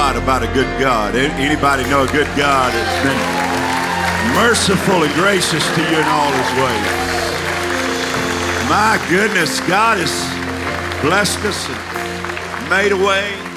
lot about a good God. Anybody know a good God that's been merciful and gracious to you in all his ways? My goodness, God has blessed us and made a way.